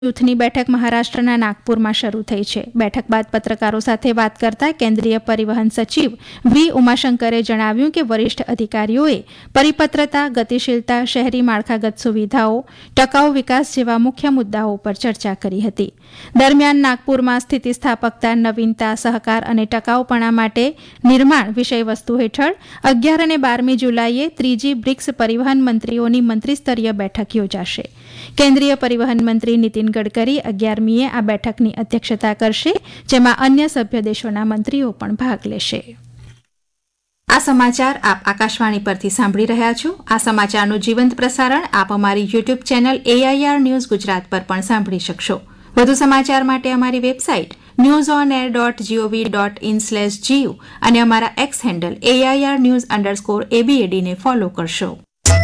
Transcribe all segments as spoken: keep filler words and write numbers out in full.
જૂથની બેઠક મહારાષ્ટ્રના નાગપુરમાં શરૂ થઈ છે. બેઠક બાદ પત્રકારો સાથે વાત કરતા કેન્દ્રીય પરિવહન સચિવ વી ઉમાશંકરે જણાવ્યું કે વરિષ્ઠ અધિકારીઓએ પરિપત્રતા, ગતિશીલતા, શહેરી માળખાગત સુવિધાઓ, ટકાઉ વિકાસ જેવા મુખ્ય મુદ્દાઓ પર ચર્ચા કરી હતી. દરમિયાન નાગપુરમાં સ્થિતિસ્થાપકતા, નવીનતા, સહકાર અને ટકાઉપણા માટે નિર્માણ વિષયવસ્તુ હેઠળ અગિયાર અને બારમી જુલાઈએ ત્રીજી બ્રિક્સ પરિવહન મંત્રીઓની મંત્રીસ્તરીય બેઠક યોજાશે. કેન્દ્રીય પરિવહન મંત્રી નીતિન ગડકરી અગિયારમીએ આ બેઠકની અધ્યક્ષતા કરશે, જેમાં અન્ય સભ્ય દેશોના મંત્રીઓ પણ ભાગ લેશે. આ સમાચાર આપ આકાશવાણી પરથી સાંભળી રહ્યા છો. આ સમાચારનું જીવંત પ્રસારણ આપ અમારી YouTube channel AIR news Gujarat પર પણ સાંભળી શકશો. વધુ સમાચાર માટે અમારી website news on air dot GOV dot in slash GU અને અમારા x handle AIR news underscore એબીએડીને follow કરશો.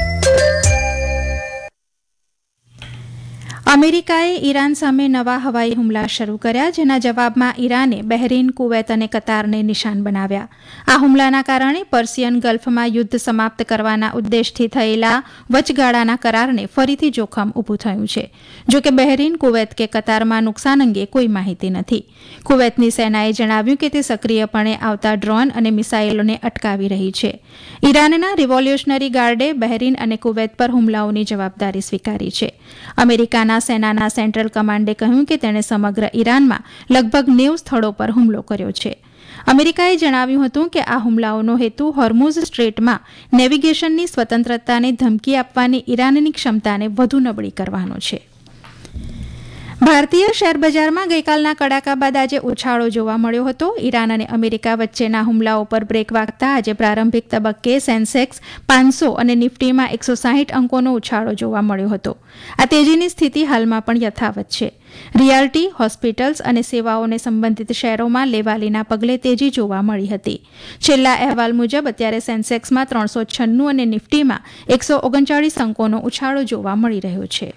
અમેરિકાએ ઈરાન સામે નવા હવાઈ હુમલા શરૂ કર્યા, જેના જવાબમાં ઈરાને બહેરીન, કુવૈત અને કતારને નિશાન બનાવ્યા. આ હુમલાના કારણે પર્શિયન ગલ્ફમાં યુદ્ધ સમાપ્ત કરવાના ઉદ્દેશથી થયેલા વચગાળાના કરારને ફરીથી જોખમ ઊભું થયું છે. જો કે બહેરીન, કુવૈત કે કતારમાં નુકસાન અંગે કોઈ માહિતી નથી. કુવૈતની સેનાએ જણાવ્યું કે તે સક્રિયપણે આવતા ડ્રોન અને મિસાઇલોને અટકાવી રહી છે. ઈરાનના રિવોલ્યુશનરી ગાર્ડે બહેરીન અને કુવૈત પર હુમલાઓની જવાબદારી સ્વીકારી છે. અમેરિકાના સેનાના સેન્ટ્રલ કમાન્ડે કહ્યું કે તેણે સમગ્ર ઈરાનમાં લગભગ નેવું સ્થળો પર હુમલો કર્યો છે. અમેરિકાએ જણાવ્યું હતું કે આ હુમલાઓનો હેતુ હોર્મુઝ સ્ટ્રેટમાં નેવિગેશનની સ્વતંત્રતાને ધમકી આપવાની ઈરાનની ક્ષમતાને વધુ નબળી કરવાનો છે. ભારતીય શેરબજારમાં ગઈકાલના કડાકા બાદ આજે ઉછાળો જોવા મળ્યો હતો. ઈરાન અને અમેરિકા વચ્ચેના હુમલાઓ પર બ્રેક વાગતા આજે પ્રારંભિક તબક્કે સેન્સેક્સ પાંચસો અને નિફ્ટીમાં એકસો સાહીઠ અંકોનો ઉછાળો જોવા મળ્યો હતો. આ તેજીની સ્થિતિ હાલમાં પણ યથાવત છે. રિયાલ્ટી, હોસ્પિટલ્સ અને સેવાઓને સંબંધિત શેરોમાં લેવાલીના પગલે તેજી જોવા મળી હતી. છેલ્લા અહેવાલ મુજબ અત્યારે સેન્સેક્સમાં ત્રણસો છન્નું અને નિફ્ટીમાં એકસો ઓગણચાળીસ અંકોનો ઉછાળો જોવા મળી રહ્યો છે.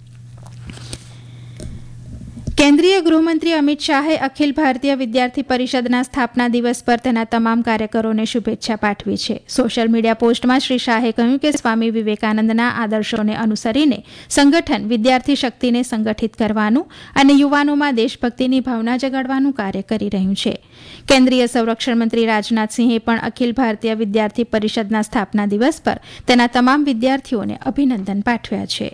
કેન્દ્રીય ગૃહમંત્રી અમિત શાહે અખિલ ભારતીય વિદ્યાર્થી પરિષદના સ્થાપના દિવસ પર તેના તમામ કાર્યકરોને શુભેચ્છા પાઠવી છે. સોશિયલ મીડિયા પોસ્ટમાં શ્રી શાહે કહ્યું કે સ્વામી વિવેકાનંદના આદર્શોને અનુસરીને સંગઠન વિદ્યાર્થી શક્તિને સંગઠિત કરવાનું અને યુવાનોમાં દેશભક્તિની ભાવના જગાડવાનું કાર્ય કરી રહ્યું છે. કેન્દ્રીય સંરક્ષણ મંત્રી રાજનાથસિંહે પણ અખિલ ભારતીય વિદ્યાર્થી પરિષદના સ્થાપના દિવસ પર તેના તમામ વિદ્યાર્થીઓને અભિનંદન પાઠવ્યા છે.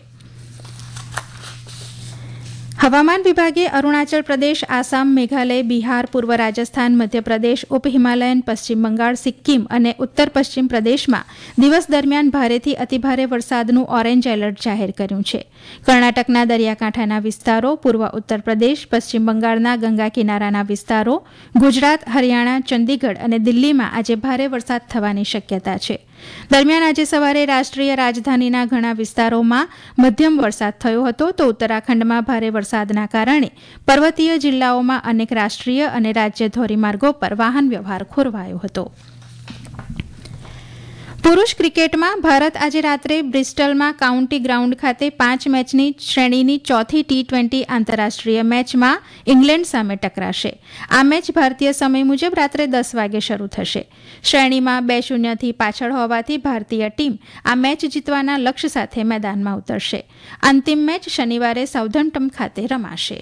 હવામાન વિભાગે અરુણાચલ પ્રદેશ, આસામ, મેઘાલય, બિહાર, પૂર્વ રાજસ્થાન, મધ્યપ્રદેશ, ઉપ હિમાલયન, પશ્ચિમ બંગાળ, સિક્કિમ અને ઉત્તર પશ્ચિમ પ્રદેશમાં દિવસ દરમિયાન ભારેથી અતિભારે વરસાદનું ઓરેન્જ એલર્ટ જાહેર કર્યું છે. કર્ણાટકના દરિયાકાંઠાના વિસ્તારો, પૂર્વ ઉત્તર પ્રદેશ, પશ્ચિમ બંગાળના ગંગા કિનારાના વિસ્તારો, ગુજરાત, હરિયાણા, ચંદીગઢ અને દિલ્હીમાં આજે ભારે વરસાદ થવાની શક્યતા છે. દરમિયાન આજે સવારે રાષ્ટ્રીય રાજધાનીના ઘણા વિસ્તારોમાં મધ્યમ વરસાદ થયો હતો, તો ઉત્તરાખંડમાં ભારે વરસાદના કારણે પર્વતીય જિલ્લાઓમાં અનેક રાષ્ટ્રીય અને રાજ્ય ધોરીમાર્ગો પર વાહન વ્યવહાર ખોરવાયો હતો. પુરુષ ક્રિકેટમાં ભારત આજે રાત્રે બ્રિસ્ટલમાં કાઉન્ટી ગ્રાઉન્ડ ખાતે પાંચ મેચની શ્રેણીની ચોથી ટી ટ્વેન્ટી આંતરરાષ્ટ્રીય મેચમાં ઇંગ્લેન્ડ સામે ટકરાશે. આ મેચ ભારતીય સમય મુજબ રાત્રે દસ વાગે શરૂ થશે. શ્રેણીમાં બે શૂન્યથી પાછળ હોવાથી ભારતીય ટીમ આ મેચ જીતવાના લક્ષ્ય સાથે મેદાનમાં ઉતરશે. અંતિમ મેચ શનિવારે સાઉધમ્પ્ટન ખાતે રમાશે.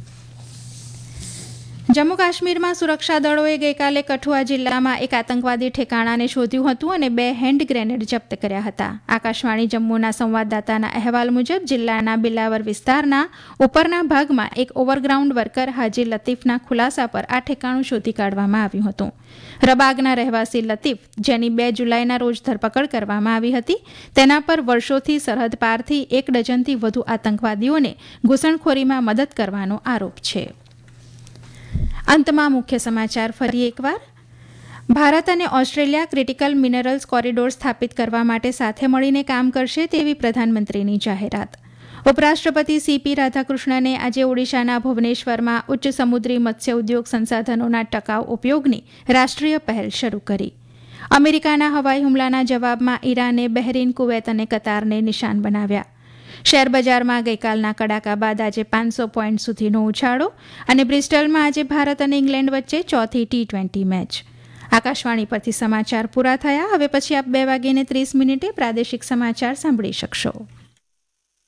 જમ્મુ કાશ્મીરમાં સુરક્ષા દળોએ ગઈકાલે કઠુઆ જિલ્લામાં એક આતંકવાદી ઠેકાણાને શોધ્યું હતું અને બે હેન્ડ ગ્રેનેડ જપ્ત કર્યા હતા. આકાશવાણી જમ્મુના સંવાદદાતાના અહેવાલ મુજબ જિલ્લાના બિલાવર વિસ્તારના ઉપરના ભાગમાં એક ઓવરગ્રાઉન્ડ વર્કર હાજી લતીફના ખુલાસા પર આ ઠેકાણું શોધી કાઢવામાં આવ્યું હતું. રબાગના રહેવાસી લતીફ, જેની બે જુલાઈના રોજ ધરપકડ કરવામાં આવી હતી, તેના પર વર્ષોથી સરહદ પારથી એક ડઝનથી વધુ આતંકવાદીઓને ઘૂસણખોરીમાં મદદ કરવાનો આરોપ છે. અંતમાં મુખ્ય સમાચાર ફરી એકવાર. ભારત અને ઓસ્ટ્રેલિયા ક્રિટિકલ મિનરલ્સ કોરિડોર સ્થાપિત કરવા માટે સાથે મળીને કામ કરશે તેવી પ્રધાનમંત્રીની જાહેરાત. ઉપરાષ્ટ્રપતિ સીપી રાધાકૃષ્ણને આજે ઓડિશાના ભુવનેશ્વરમાં ઉચ્ચ સમુદ્રી મત્સ્ય ઉદ્યોગ સંસાધનોના ટકાઉ ઉપયોગની રાષ્ટ્રીય પહેલ શરૂ કરી. અમેરિકાના હવાઈ હુમલાના જવાબમાં ઈરાને બહેરીન, કુવૈત અને કતારને નિશાન બનાવ્યા. શેરબજારમાં ગઈકાલના કડાકા બાદ આજે પાંચસો પોઈન્ટ સુધીનો ઉછાળો અને બ્રિસ્ટલમાં આજે ભારત અને ઇંગ્લેન્ડ વચ્ચે ચોથી ટી ટ્વેન્ટી મેચ. આકાશવાણી પરથી સમાચાર પૂરા થયા. હવે પછી આપ બે વાગીને ત્રીસ મિનિટે પ્રાદેશિક સમાચાર સાંભળી શકશો.